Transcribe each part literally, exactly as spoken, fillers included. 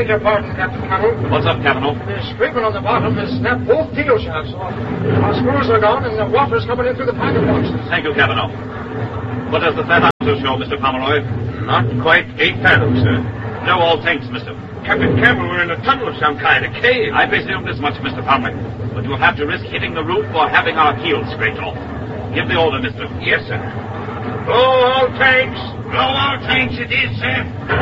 beg your pardon, Captain Carroll. What's up, Cavanaugh? The scraping on the bottom has snapped both keel shafts off. Our screws are gone, and the water's coming in through the packet boxes. Thank you, Cavanaugh. What does the thermometer show, Mister Pomeroy? Not quite eight fathoms, sir. No, all tanks, mister. Captain Campbell, we're in a tunnel of some kind, a cave. I presumed as much, Mister Pomeroy. But you'll have to risk hitting the roof or having our keels scraped off. Give the order, mister. Yes, sir. Blow all tanks. Blow all tanks it is, sir.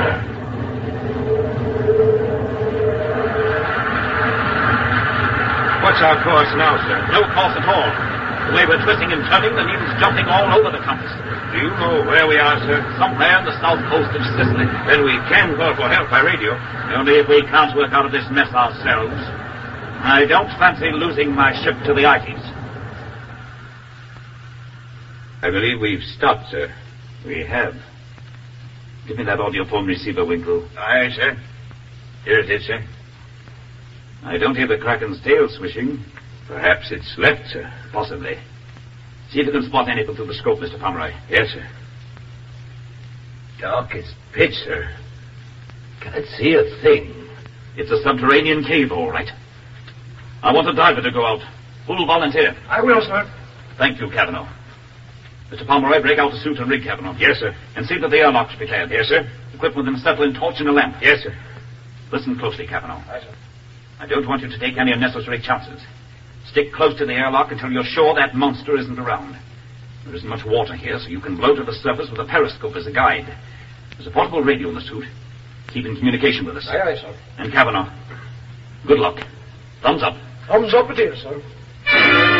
What's our course now, sir? No course at all. The way we're twisting and turning, the needle's jumping all over the compass. Do you know where we are, sir? Somewhere on the south coast of Sicily. Then we can call for help by radio. Only if we can't work out of this mess ourselves. I don't fancy losing my ship to the Ites. I believe we've stopped, sir. We have. Give me that audiophone receiver, Winkle. Aye, sir. Here it is, sir. I don't hear the Kraken's tail swishing. Perhaps it's left, sir. Possibly. See if you can spot anything through the scope, Mister Pomeroy. Yes, sir. Dark as pitch, sir. Can't see a thing. It's a subterranean cave, all right. I want a diver to go out. Who'll volunteer? I will, sir. Thank you, Cavanaugh. Mister Pomeroy, break out the suit and rig, Cavanaugh. Yes, sir. And see that the airlock's prepared. Yes, sir. Equipped with an acetylene torch and a lamp. Yes, sir. Listen closely, Cavanaugh. Aye, sir. I don't want you to take any unnecessary chances. Stick close to the airlock until you're sure that monster isn't around. There isn't much water here, so you can blow to the surface with a periscope as a guide. There's a portable radio in the suit. Keep in communication with us. Aye, aye, sir. And Cavanaugh, good luck. Thumbs up. Thumbs up it is, sir.